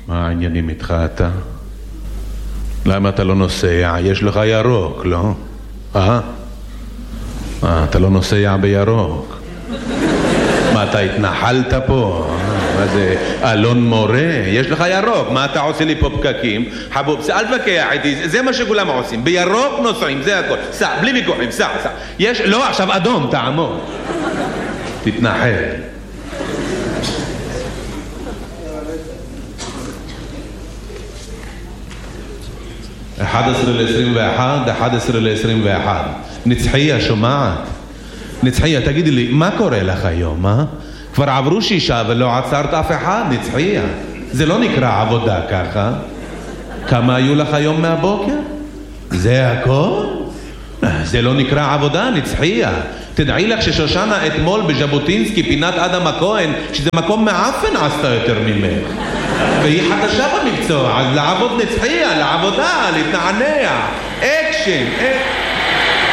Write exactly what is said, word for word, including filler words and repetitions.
מה העניינים איתך אתה? למה אתה לא נוסע? יש לך ירוק, לא? אה? אה, אתה לא נוסע בירוק. מה, אתה התנחלת פה? מה זה, אלון מורה? יש לך ירוק, מה אתה עושה לי פה פקקים? חבוב, אל תבקח איתי, זה מה שכולם עושים. בירוק נוסעים, זה הכל. סע, בלי ויכוחים, סע, סע. יש, לא, עכשיו אדום, תעמוד. תתנחל. אחד עשר לעשרים ואחת, אחד עשר לעשרים ואחת. נצחיה, שומעת? נצחיה, תגידי לי, מה קורה לך היום, אה? כבר עברו שישה ולא עצרת אף אחד, נצחיה. זה לא נקרא עבודה ככה. כמה היו לך היום מהבוקר? זה הכל? זה לא נקרא עבודה, נצחיה. תדעי לך ששושנה אתמול בז'בוטינסקי, פינת אדם הכהן, שזה מקום מעפן עשתה יותר ממך. והיא חדשה במקצוע, אז לעבוד נצחיה, לעבודה, להתנענע. אקשן, אקשן.